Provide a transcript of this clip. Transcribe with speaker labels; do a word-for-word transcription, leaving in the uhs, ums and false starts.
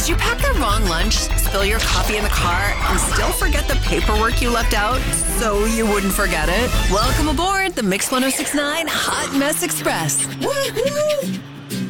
Speaker 1: Did you pack the wrong lunch, spill your coffee in the car, and still forget the paperwork you left out so you wouldn't forget it? Welcome aboard the Mix one oh six point nine Hot Mess Express. Woo-hoo!